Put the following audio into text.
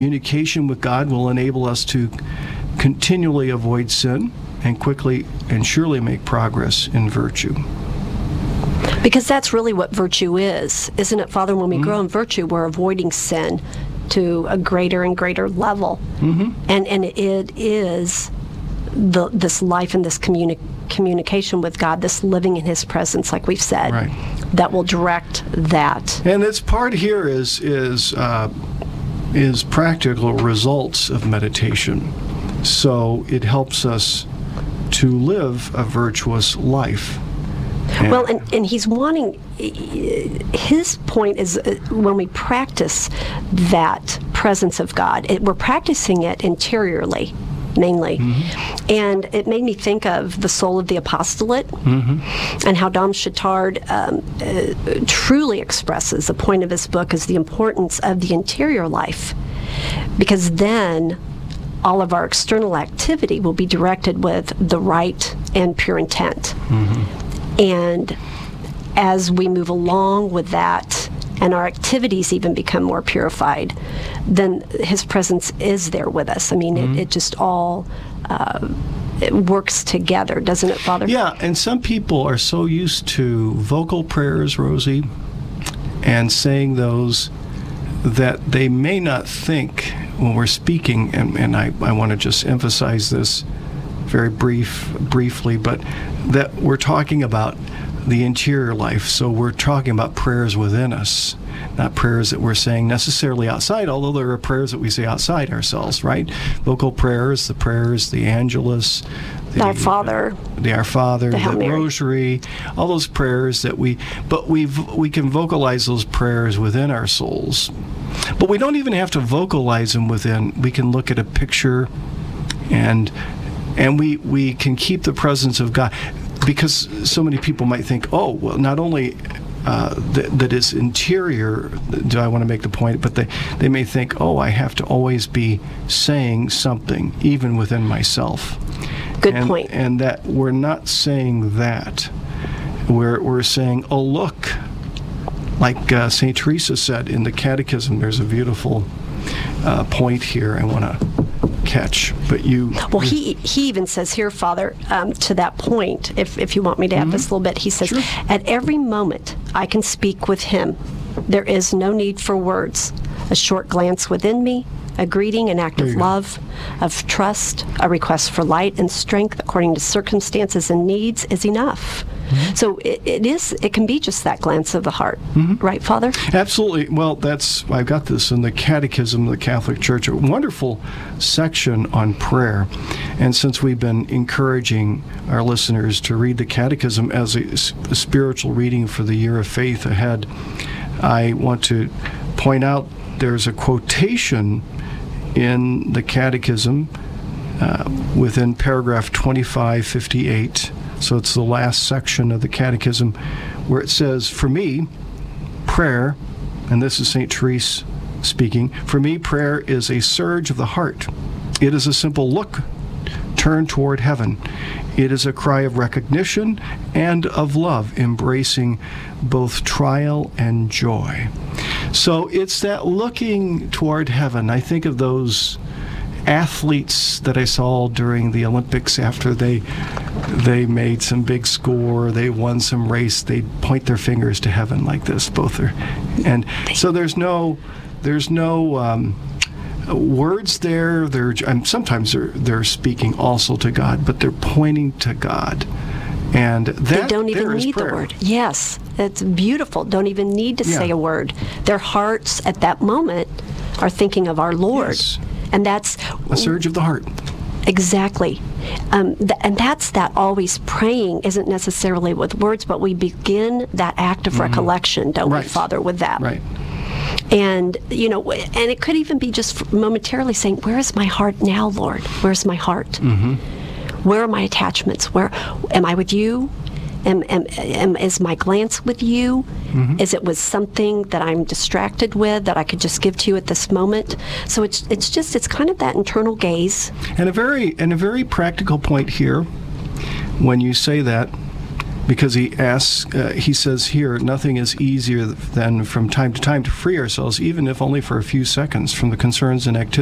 Communication with God will enable us to continually avoid sin and quickly and surely make progress in virtue. Because that's really what virtue is, isn't it, Father? When we grow in virtue, we're avoiding sin to a greater and greater level. And it is this life and this communication with God, this living in His presence, like we've said, that will direct that. And its part here is practical results of meditation. So it helps us to live a virtuous life. Well, and he's wanting, his point is when we practice that presence of God, we're practicing it interiorly, mainly. And it made me think of the soul of the apostolate and how Dom Chautard truly expresses, the point of his book is the importance of the interior life, because then all of our external activity will be directed with the right and pure intent. And as we move along with that, and our activities even become more purified, then His presence is there with us. I mean, it just all it works together, doesn't it, Father? Yeah, and some people are so used to vocal prayers, Rosie, and saying those that they may not think when we're speaking, and I want to just emphasize this very briefly, but that we're talking about the interior life. So we're talking about prayers within us, not prayers that we're saying necessarily outside, although there are prayers that we say outside ourselves, right? Vocal prayers, the Angelus, Our Father, the Rosary, all those prayers that we can vocalize those prayers within our souls. But we don't even have to vocalize them within. We can look at a picture and we can keep the presence of God, because so many people might think, oh, well, not only that it's interior, do I want to make the point, but they may think, oh, I have to always be saying something, even within myself. Good point. And that we're not saying that. We're saying, oh, look, like St. Teresa said in the Catechism, there's a beautiful point here I want to catch, but you... Well, he even says here, Father, to that point, if you want me to add this a little bit, he says, Sure. At every moment I can speak with Him. There is no need for words. A short glance within me, a greeting, an act of love, of trust, a request for light and strength according to circumstances and needs is enough. So it can be just that glance of the heart, right, Father? Absolutely. Well, I've got this in the Catechism of the Catholic Church, a wonderful section on prayer. And since we've been encouraging our listeners to read the Catechism as a spiritual reading for the year of faith ahead, I want to point out there's a quotation in the Catechism within paragraph 2558. So it's the last section of the Catechism where it says, for me, prayer, and this is St. Therese speaking, for me, prayer is a surge of the heart. It is a simple look turned toward heaven. It is a cry of recognition and of love, embracing both trial and joy. So it's that looking toward heaven. I think of those athletes that I saw during the Olympics after they made some big score, they won some race, they point their fingers to heaven like this, both are. And so there's no words there. Sometimes they're speaking also to God, but they're pointing to God. And that they don't even need prayer. the word. Yes, it's beautiful. Don't even need to say a word. Their hearts at that moment are thinking of our Lord. Yes. And that's a surge of the heart. Exactly. And that's that always praying isn't necessarily with words, but we begin that act of recollection, don't we, Father, with that? Right. And, and it could even be just momentarily saying, where is my heart now, Lord? Where's my heart? Where are my attachments? Where am I with you? Is my glance with you? Is it with something that I'm distracted with that I could just give to you at this moment? So it's kind of that internal gaze. And a very practical point here, when you say that, because he says here, nothing is easier than from time to time to free ourselves, even if only for a few seconds, from the concerns and activities